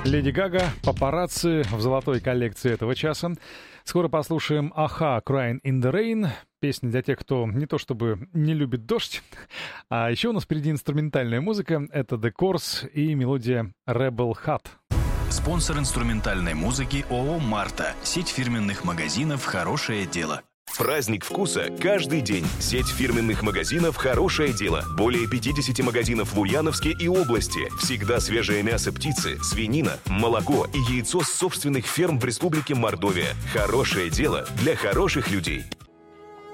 Леди Гага, папарацци в золотой коллекции этого часа. Скоро послушаем «Аха» «Crying in the Rain». Песня для тех, кто не то чтобы не любит дождь. А еще у нас впереди инструментальная музыка. Это The Course и мелодия Rebel Heart. Спонсор инструментальной музыки ООО «Марта». Сеть фирменных магазинов «Хорошее дело». Праздник вкуса каждый день. Сеть фирменных магазинов «Хорошее дело». Более 50 магазинов в Ульяновске и области. Всегда свежее мясо птицы, свинина, молоко и яйцо с собственных ферм в Республике Мордовия. Хорошее дело для хороших людей.